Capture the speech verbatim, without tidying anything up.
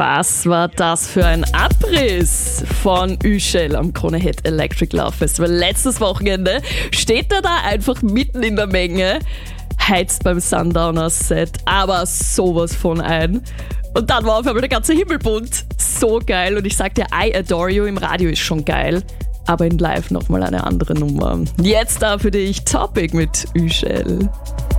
Was war das für ein Abriss von Üschel am Krone Hit Electric Love Festival letztes Wochenende? Steht er da einfach mitten in der Menge, heizt beim Sundowner-Set, aber sowas von ein. Und dann war auf einmal der ganze Himmel bunt. So geil. Und ich sag dir, I Adore You im Radio ist schon geil, aber in Live nochmal eine andere Nummer. Jetzt da für dich Topic mit Üschel.